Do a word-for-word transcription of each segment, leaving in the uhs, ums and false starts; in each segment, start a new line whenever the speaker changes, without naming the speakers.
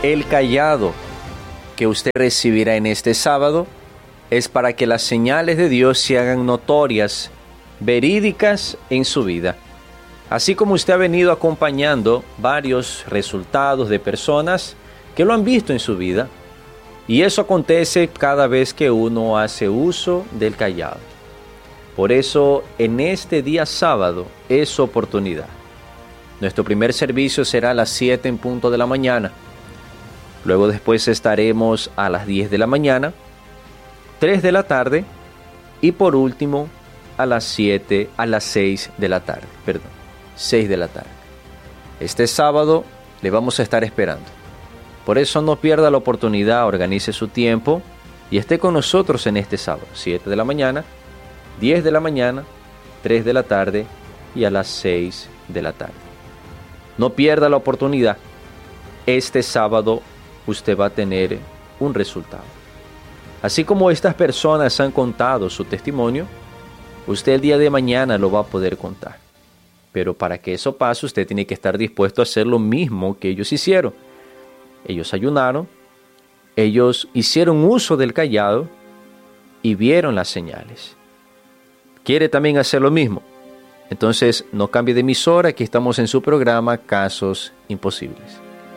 El cayado que usted recibirá en este sábado es para que las señales de Dios se hagan notorias, verídicas en su vida. Así como usted ha venido acompañando varios resultados de personas que lo han visto en su vida, y eso acontece cada vez que uno hace uso del cayado. Por eso, en este día sábado es su oportunidad. Nuestro primer servicio será a las siete en punto de la mañana. Luego después estaremos a las diez de la mañana, tres de la tarde y por último a las siete, a las seis de la tarde, perdón, seis de la tarde. Este sábado le vamos a estar esperando. Por eso no pierda la oportunidad, organice su tiempo y esté con nosotros en este sábado, siete de la mañana, diez de la mañana, tres de la tarde y a las seis de la tarde. No pierda la oportunidad. Este sábado usted va a tener un resultado. Así como estas personas han contado su testimonio, usted el día de mañana lo va a poder contar. Pero para que eso pase, usted tiene que estar dispuesto a hacer lo mismo que ellos hicieron. Ellos ayunaron, ellos hicieron uso del cayado y vieron las señales. ¿Quiere también hacer lo mismo? Entonces, no cambie de emisora, aquí estamos en su programa Casos Imposibles.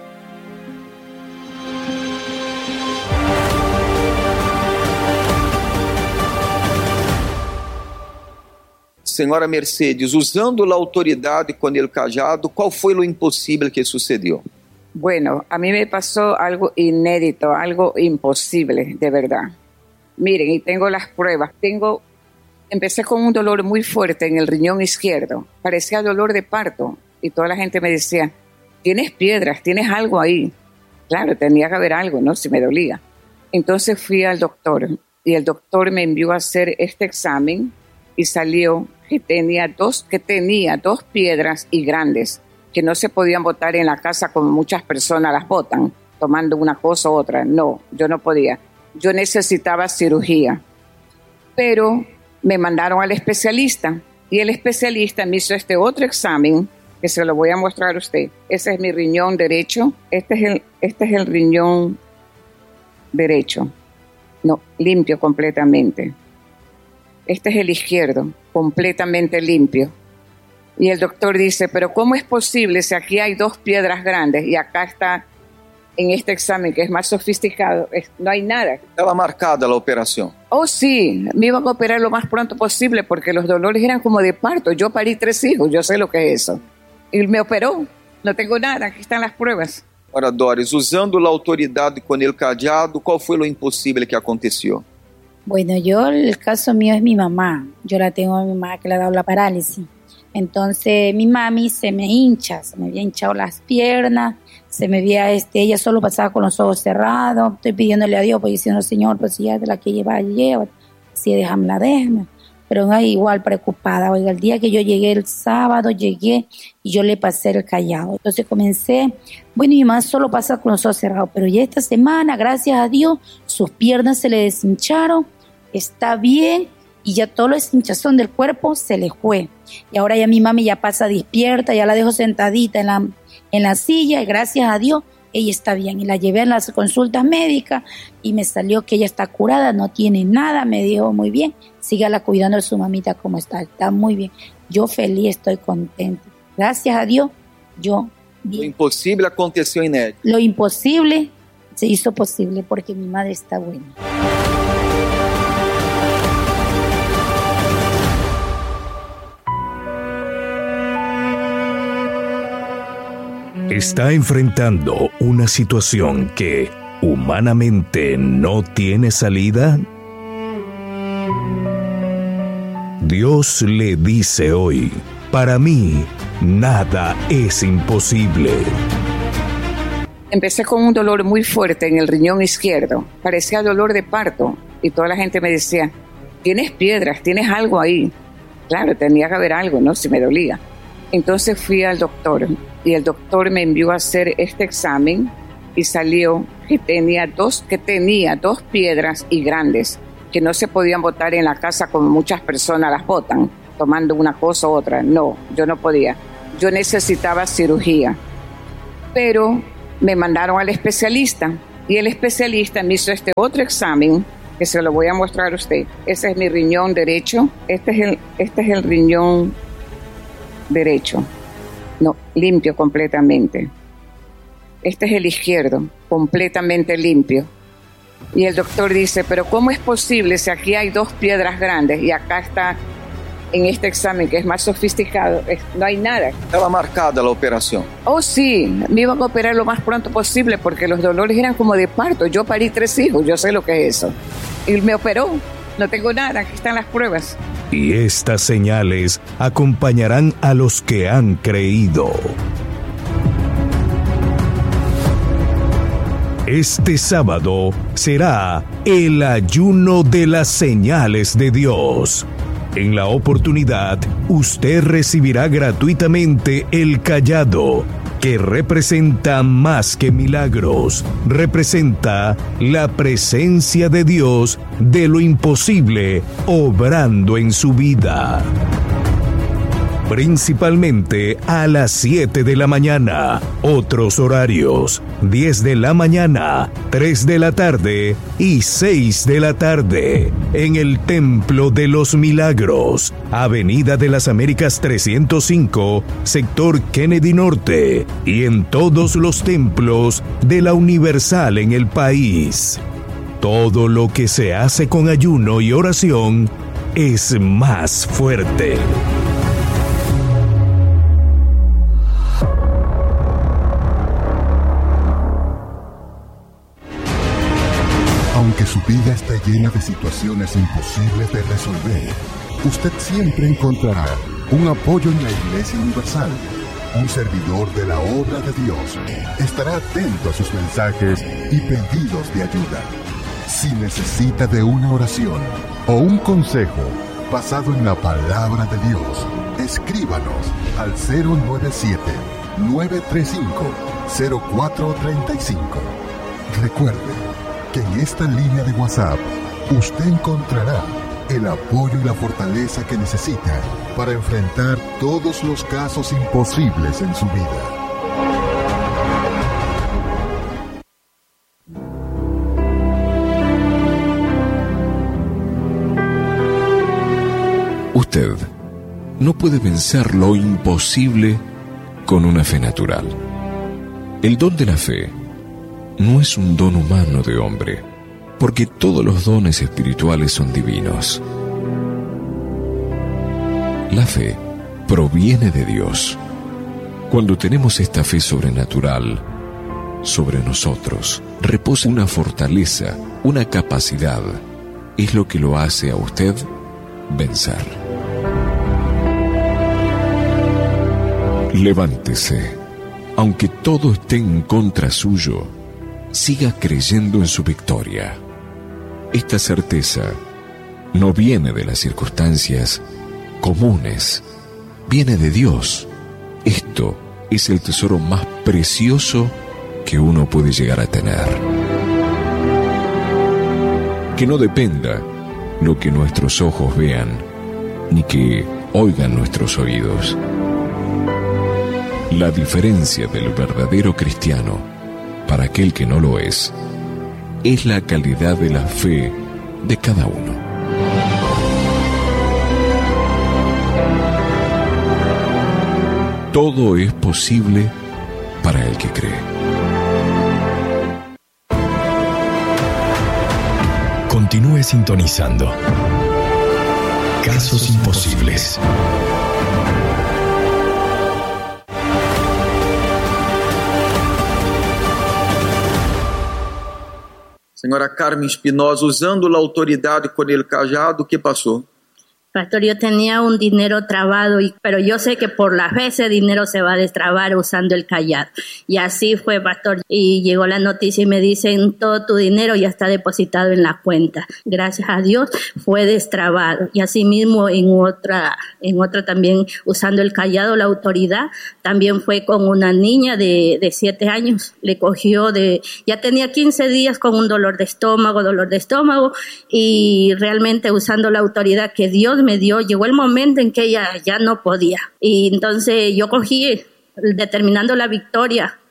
Senhora Mercedes, usando a autoridade com el cajado, qual foi o impossível que sucedeu?
Bueno, a mí me pasó algo inédito, algo imposible, de verdad. Miren, y tengo las pruebas. Tengo, empecé con un dolor muy fuerte en el riñón izquierdo. Parecía dolor de parto. Y toda la gente me decía, tienes piedras, tienes algo ahí. Claro, tenía que haber algo, ¿no? Si me dolía. Entonces fui al doctor. Y el doctor me envió a hacer este examen. Y salió que tenía dos, que tenía dos piedras y grandes. Que no se podían botar en la casa como muchas personas las botan, tomando una cosa u otra. No, yo no podía. Yo necesitaba cirugía. Pero me mandaron al especialista y el especialista me hizo este otro examen que se lo voy a mostrar a usted. Ese es mi riñón derecho. Este es el, este es el riñón derecho. No, limpio completamente. Este es el izquierdo, completamente limpio. Y el doctor dice, pero ¿cómo es posible si aquí hay dos piedras grandes y acá está, en este examen que es más sofisticado, es, no hay nada?
Estaba marcada la operación.
Oh, sí, me iban a operar lo más pronto posible porque los dolores eran como de parto. Yo parí tres hijos, yo sé lo que es eso. Y me operó, no tengo nada, aquí están las pruebas.
Ora, Doris, usando a autoridade com el cajado, qual foi o impossível que aconteceu?
Bueno, yo, el caso mío es mi mamá. Yo la tengo a mi mamá que le ha dado la parálisis. Entonces mi mami se me hincha, se me había hinchado las piernas, se me había, este, ella solo pasaba con los ojos cerrados. Estoy pidiéndole a Dios, pues diciendo, Señor, pues si ya de la que lleva, lleva, si déjamela, déjame. Pero no, igual preocupada. Oiga, el día que yo llegué el sábado, llegué y yo le pasé el cayado. Entonces comencé, bueno, mi mamá solo pasa con los ojos cerrados, pero ya esta semana, gracias a Dios, sus piernas se le deshincharon, está bien. Y ya todo lo hinchazón del cuerpo se le fue. Y ahora ya mi mami ya pasa despierta, ya la dejo sentadita en la, en la silla y gracias a Dios ella está bien. Y la llevé a las consultas médicas y me salió que ella está curada, no tiene nada, me dijo muy bien, sígala cuidando de su mamita como está, está muy bien. Yo feliz, estoy contenta. Gracias a Dios, yo bien.
Lo imposible aconteció inédito.
Lo imposible se hizo posible porque mi madre está buena.
Está enfrentando una situación que humanamente no tiene salida. Dios le dice hoy, para mí nada es imposible.
Empecé con un dolor muy fuerte en el riñón izquierdo, parecía dolor de parto y toda la gente me decía, tienes piedras, tienes algo ahí. Claro, tenía que haber algo, ¿no? Si me dolía. Entonces fui al doctor y el doctor me envió a hacer este examen y salió que tenía dos, que tenía dos piedras y grandes que no se podían botar en la casa como muchas personas las botan, tomando una cosa u otra. No, yo no podía. Yo necesitaba cirugía. Pero me mandaron al especialista y el especialista me hizo este otro examen que se lo voy a mostrar a usted. Ese es mi riñón derecho. Este es el, este es el riñón derecho. No, limpio completamente. Este es el izquierdo, completamente limpio. Y el doctor dice, pero ¿cómo es posible si aquí hay dos piedras grandes y acá está, en este examen que es más sofisticado, es, no hay nada?
Estaba marcada la operación.
Oh, sí, me iban a operar lo más pronto posible porque los dolores eran como de parto. Yo parí tres hijos, yo sé lo que es eso. Y me operó, no tengo nada, aquí están las pruebas.
Y estas señales acompañarán a los que han creído. Este sábado será el ayuno de las señales de Dios. En la oportunidad, usted recibirá gratuitamente el cayado, que representa más que milagros, representa la presencia de Dios de lo imposible obrando en su vida. Principalmente a las siete de la mañana, otros horarios, diez de la mañana, tres de la tarde y seis de la tarde, en el Templo de los Milagros, Avenida de las Américas trescientos cinco, sector Kennedy Norte, y en todos los templos de la Universal en el país. Todo lo que se hace con ayuno y oración es más fuerte.
Aunque su vida está llena de situaciones imposibles de resolver, usted siempre encontrará un apoyo en la Iglesia Universal. Un servidor de la obra de Dios estará atento a sus mensajes y pedidos de ayuda. Si necesita de una oración o un consejo basado en la palabra de Dios, escríbanos al cero nueve siete, nueve tres cinco, cero cuatro tres cinco. Recuerde que en esta línea de WhatsApp usted encontrará el apoyo y la fortaleza que necesita para enfrentar todos los casos imposibles en su vida.
Usted no puede vencer lo imposible con una fe natural. El don de la fe no es un don humano de hombre, porque todos los dones espirituales son divinos. La fe proviene de Dios. Cuando tenemos esta fe sobrenatural sobre nosotros, reposa una fortaleza, una capacidad. Es lo que lo hace a usted vencer. Levántese. Aunque todo esté en contra suyo, siga creyendo en su victoria. Esta certeza no viene de las circunstancias comunes, viene de Dios. Esto es el tesoro más precioso que uno puede llegar a tener. Que no dependa lo que nuestros ojos vean, ni que oigan nuestros oídos. La diferencia del verdadero cristiano para aquel que no lo es, es la calidad de la fe de cada uno. Todo es posible para el que cree.
Continúe sintonizando. Casos imposibles.
Senhora Carmen Espinosa, usando a autoridade com el cajado, o que passou?
Pastor, yo tenía un dinero trabado, y, pero yo sé que por la fe ese dinero se va a destrabar usando el cayado. Y así fue, pastor. Y llegó la noticia y me dicen, todo tu dinero ya está depositado en la cuenta. Gracias a Dios fue destrabado. Y así mismo en otra, en otra también usando el cayado, la autoridad también fue con una niña de, de siete años. Le cogió de, ya tenía quince días con un dolor de estómago, dolor de estómago, y realmente usando la autoridad que Dios me dio, llegó el momento en que ella ya no podía. Y entonces yo cogí, determinando la victoria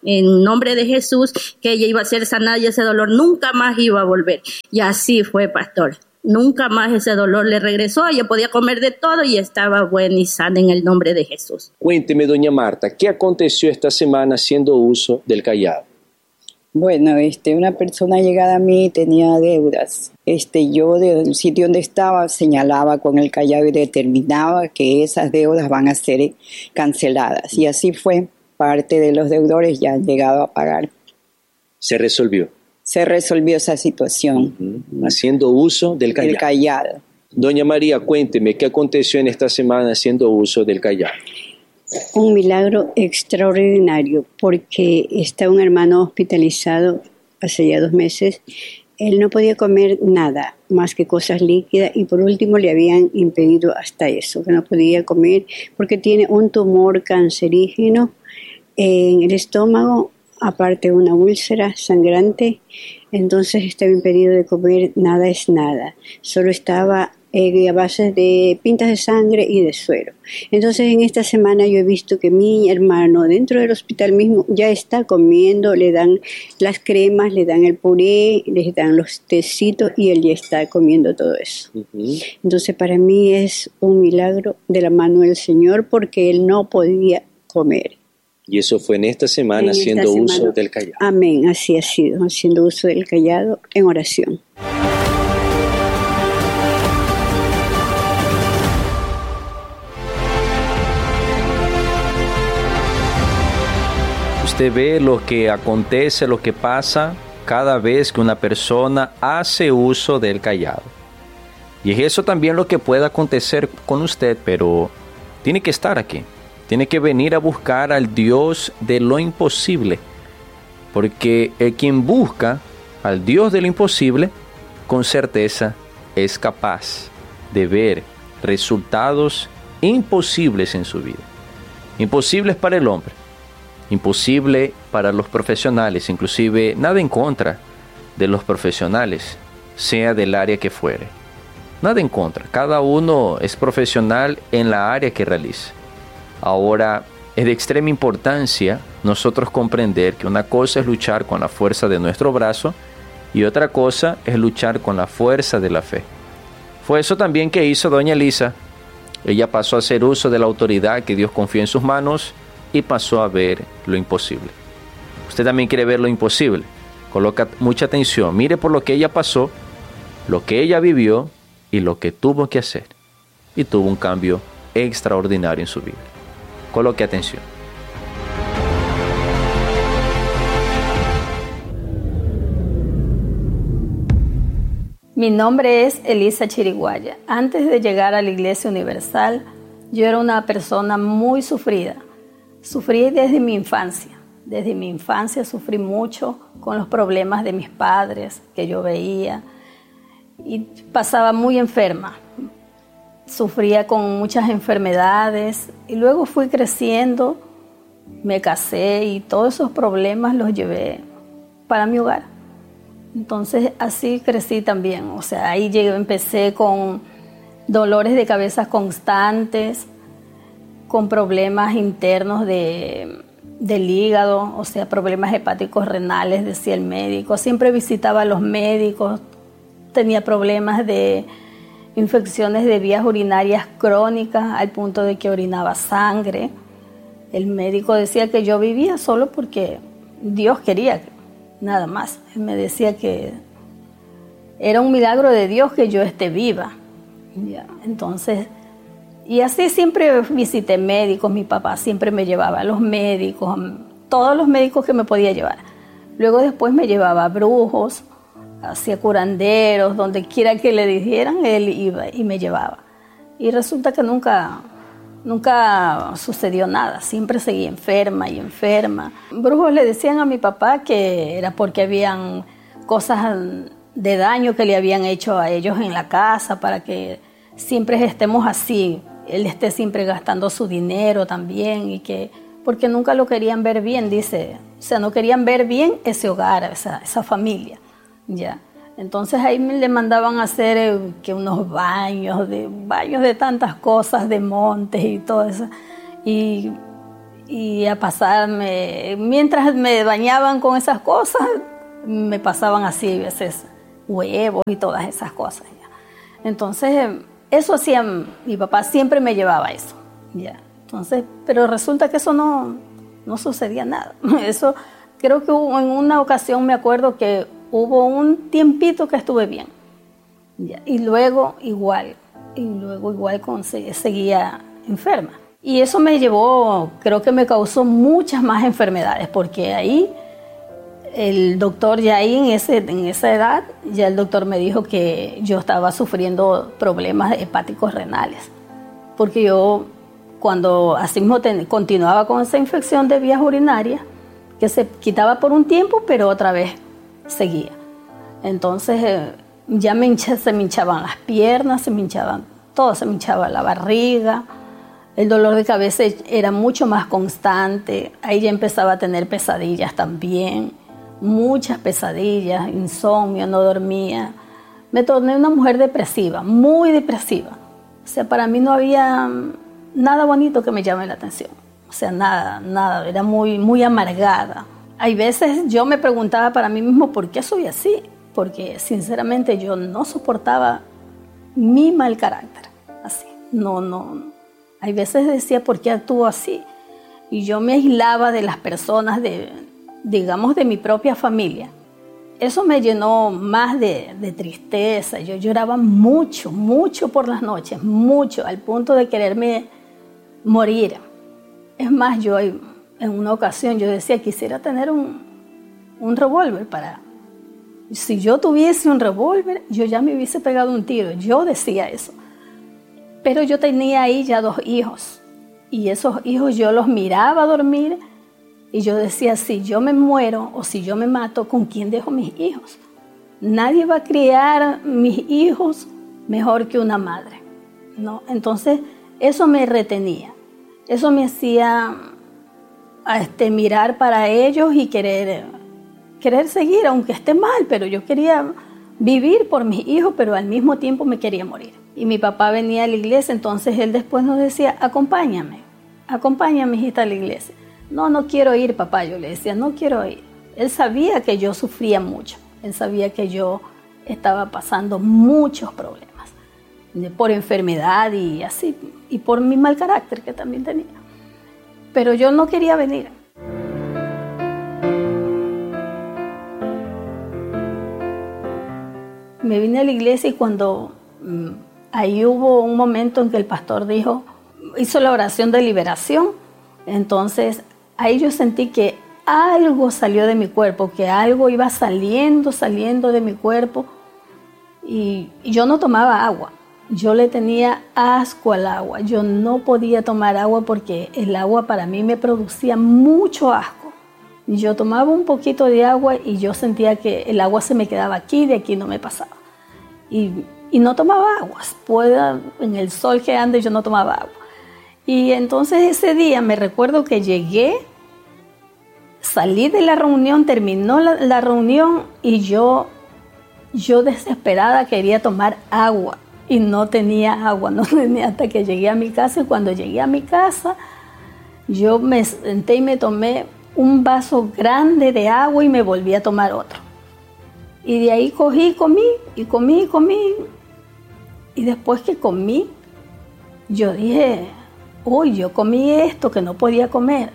en nombre de Jesús, que ella iba a ser sanada y ese dolor nunca más iba a volver. Y así fue, pastor. Nunca más ese dolor le regresó, ella podía comer de todo y estaba buena y sana en el nombre de Jesús.
Cuénteme, doña Marta, ¿qué aconteció esta semana haciendo uso del cayado?
Bueno, este, una persona llegada a mí tenía deudas. Este, yo del sitio donde estaba señalaba con el cayado y determinaba que esas deudas van a ser canceladas. Y así fue. Parte de los deudores ya han llegado a pagar.
¿Se resolvió?
Se resolvió esa situación.
Uh-huh. Haciendo uso del cayado.
El cayado.
Doña María, cuénteme, ¿qué aconteció en esta semana haciendo uso del cayado?
Un milagro extraordinario, porque está un hermano hospitalizado hace ya dos meses. Él no podía comer nada más que cosas líquidas y por último le habían impedido hasta eso, que no podía comer porque tiene un tumor cancerígeno en el estómago, aparte una úlcera sangrante, entonces estaba impedido de comer, nada es nada, solo estaba eh, a base de pintas de sangre y de suero. Entonces en esta semana yo he visto que mi hermano dentro del hospital mismo ya está comiendo, le dan las cremas, le dan el puré, les dan los tecitos y él ya está comiendo todo eso. Uh-huh. Entonces para mí es un milagro de la mano del Señor porque él no podía comer.
Y eso fue en esta semana
en
haciendo
esta
uso
semana.
del cayado.
Amén, así ha sido, haciendo uso del cayado en oración.
Usted ve lo que acontece, lo que pasa cada vez que una persona hace uso del cayado. Y es eso también lo que puede acontecer con usted, pero tiene que estar aquí. Tiene que venir a buscar al Dios de lo imposible. Porque el quien busca al Dios de lo imposible, con certeza es capaz de ver resultados imposibles en su vida. Imposibles para el hombre. Imposible para los profesionales, inclusive nada en contra de los profesionales, sea del área que fuere. Nada en contra, cada uno es profesional en la área que realice. Ahora, es de extrema importancia nosotros comprender que una cosa es luchar con la fuerza de nuestro brazo y otra cosa es luchar con la fuerza de la fe. Fue eso también que hizo doña Elisa. Ella pasó a hacer uso de la autoridad que Dios confió en sus manos y pasó a ver lo imposible. Usted también quiere ver lo imposible. Coloca mucha atención. Mire por lo que ella pasó, lo que ella vivió y lo que tuvo que hacer. Y tuvo un cambio extraordinario en su vida. Coloque atención.
Mi nombre es Elisa Chiriguaya. Antes de llegar a la Iglesia Universal, yo era una persona muy sufrida. Sufrí desde mi infancia. Desde mi infancia sufrí mucho con los problemas de mis padres que yo veía y pasaba muy enferma. Sufría con muchas enfermedades y luego fui creciendo, me casé y todos esos problemas los llevé para mi hogar. Entonces así crecí también. O sea, ahí llegué, empecé con dolores de cabeza constantes, con problemas internos de, del hígado, o sea, problemas hepáticos renales, decía el médico. Siempre visitaba a los médicos, tenía problemas de infecciones de vías urinarias crónicas, al punto de que orinaba sangre. El médico decía que yo vivía solo porque Dios quería, nada más. Él me decía que era un milagro de Dios que yo esté viva. Ya, entonces... Y así siempre visité médicos, mi papá siempre me llevaba a los médicos, todos los médicos que me podía llevar. Luego después me llevaba a brujos, hacia curanderos, donde quiera que le dijeran, él iba y me llevaba. Y resulta que nunca, nunca sucedió nada, siempre seguí enferma y enferma. Brujos le decían a mi papá que era porque habían cosas de daño que le habían hecho a ellos en la casa para que siempre estemos así. Él esté siempre gastando su dinero también y que porque nunca lo querían ver bien, dice, o sea, no querían ver bien ese hogar, esa, esa familia, ya. Entonces ahí me le mandaban a hacer eh, que unos baños de baños de tantas cosas, de montes y todo eso, y, y a pasarme, mientras me bañaban con esas cosas, me pasaban así a veces huevos y todas esas cosas. ¿Ya? Entonces, eso hacía, mi papá siempre me llevaba eso. ¿Ya? Entonces, pero resulta que eso no, no sucedía nada. Eso, creo que hubo, en una ocasión me acuerdo que hubo un tiempito que estuve bien. ¿Ya? Y luego igual, y luego igual con, seguía enferma. Y eso me llevó, creo que me causó muchas más enfermedades, porque ahí el doctor ya ahí en, ese, en esa edad, ya el doctor me dijo que yo estaba sufriendo problemas hepáticos renales, porque yo cuando así mismo ten, continuaba con esa infección de vías urinarias, que se quitaba por un tiempo, pero otra vez seguía. Entonces eh, ya me hincha, se me hinchaban las piernas, se me hinchaban todo, se me hinchaba la barriga, el dolor de cabeza era mucho más constante, ahí ya empezaba a tener pesadillas también, muchas pesadillas, insomnio, no dormía. Me torné una mujer depresiva, muy depresiva. O sea, para mí no había nada bonito que me llame la atención. O sea, nada, nada, era muy, muy amargada. Hay veces yo me preguntaba para mí mismo por qué soy así, porque sinceramente yo no soportaba mi mal carácter, así, no, no. Hay veces decía, ¿por qué actúo así? Y yo me aislaba de las personas, de, digamos, de mi propia familia. Eso me llenó más de, de tristeza. Yo lloraba mucho, mucho por las noches, mucho, al punto de quererme morir. Es más, yo en una ocasión yo decía, quisiera tener un, un revólver para... Si yo tuviese un revólver, yo ya me hubiese pegado un tiro. Yo decía eso. Pero yo tenía ahí ya dos hijos. Y esos hijos yo los miraba dormir y yo decía, si yo me muero o si yo me mato, ¿con quién dejo mis hijos? Nadie va a criar mis hijos mejor que una madre, ¿no? Entonces, eso me retenía. Eso me hacía este, mirar para ellos y querer, querer seguir, aunque esté mal, pero yo quería vivir por mis hijos, pero al mismo tiempo me quería morir. Y mi papá venía a la iglesia, entonces él después nos decía, acompáñame, acompáñame, hijita, a la iglesia. No, no quiero ir, papá, yo le decía, no quiero ir. Él sabía que yo sufría mucho, él sabía que yo estaba pasando muchos problemas, por enfermedad y así, y por mi mal carácter que también tenía. Pero yo no quería venir. Me vine a la iglesia y cuando... Mmm, ahí hubo un momento en que el pastor dijo, hizo la oración de liberación. Entonces, ahí yo sentí que algo salió de mi cuerpo, que algo iba saliendo, saliendo de mi cuerpo. Y, y yo no tomaba agua. Yo le tenía asco al agua. Yo no podía tomar agua porque el agua para mí me producía mucho asco. Yo tomaba un poquito de agua y yo sentía que el agua se me quedaba aquí, de aquí no me pasaba. Y Y no tomaba agua, pueda, en el sol que ande yo no tomaba agua. Y entonces ese día me recuerdo que llegué, salí de la reunión, terminó la, la reunión y yo, yo desesperada quería tomar agua y no tenía agua, no tenía hasta que llegué a mi casa. Y cuando llegué a mi casa, yo me senté y me tomé un vaso grande de agua y me volví a tomar otro. Y de ahí cogí y comí, y comí y comí. Y después que comí, yo dije, uy, yo comí esto que no podía comer.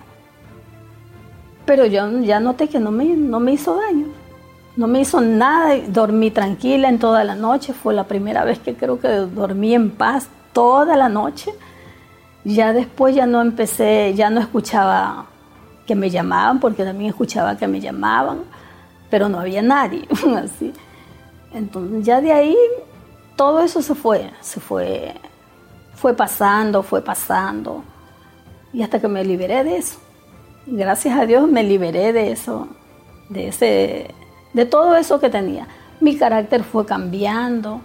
Pero yo ya noté que no me, no me hizo daño. No me hizo nada, dormí tranquila en toda la noche. Fue la primera vez que creo que dormí en paz toda la noche. Ya después ya no empecé, ya no escuchaba que me llamaban, porque también escuchaba que me llamaban, pero no había nadie, así. Entonces ya de ahí todo eso se fue, se fue, fue pasando, fue pasando, y hasta que me liberé de eso. Gracias a Dios me liberé de eso, de ese, de todo eso que tenía. Mi carácter fue cambiando,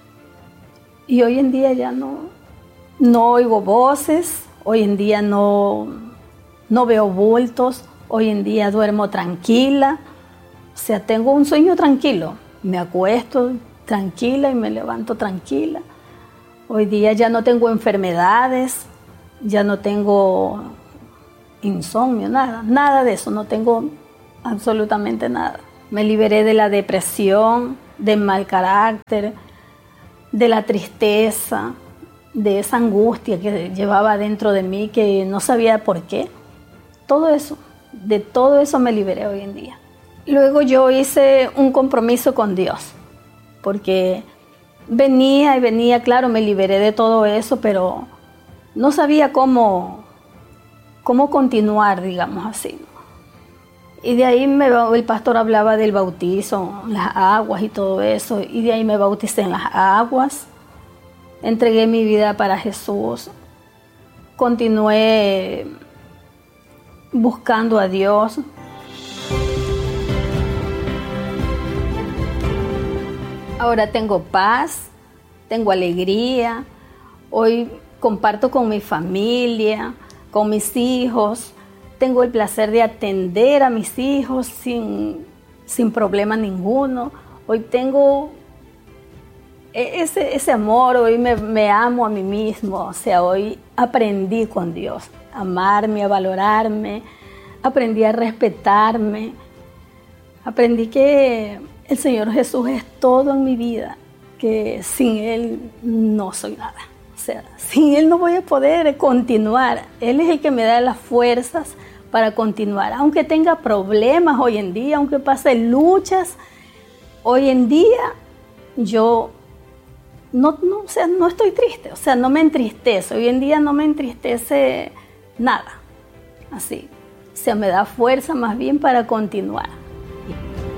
y hoy en día ya no, no oigo voces, hoy en día no, no veo bultos, hoy en día duermo tranquila, o sea, tengo un sueño tranquilo, me acuesto tranquila y me levanto tranquila. Hoy día ya no tengo enfermedades, ya no tengo insomnio, nada, nada de eso, no tengo absolutamente nada. Me liberé de la depresión, del mal carácter, de la tristeza, de esa angustia que llevaba dentro de mí que no sabía por qué. Todo eso, de todo eso me liberé hoy en día. Luego yo hice un compromiso con Dios, porque venía y venía, claro, me liberé de todo eso, pero no sabía cómo, cómo continuar, digamos así. Y de ahí me, el pastor hablaba del bautizo, las aguas y todo eso, y de ahí me bauticé en las aguas, entregué mi vida para Jesús, continué buscando a Dios. Ahora tengo paz, tengo alegría, hoy comparto con mi familia, con mis hijos, tengo el placer de atender a mis hijos sin, sin problema ninguno. Hoy tengo ese, ese amor, hoy me, me amo a mí mismo, o sea, hoy aprendí con Dios a amarme, a valorarme, aprendí a respetarme, aprendí que el Señor Jesús es todo en mi vida, que sin Él no soy nada. O sea, sin Él no voy a poder continuar. Él es el que me da las fuerzas para continuar. Aunque tenga problemas hoy en día, aunque pase luchas, hoy en día yo no, no, o sea, no estoy triste, o sea, no me entristece. Hoy en día no me entristece nada. Así. O sea, me da fuerza más bien para continuar.